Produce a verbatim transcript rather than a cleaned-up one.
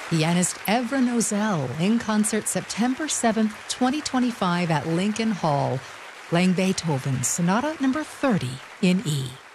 Pianist Evra Nozel in concert September seventh, twenty twenty-five at Lincoln Hall, playing Beethoven's Sonata number thirty in E.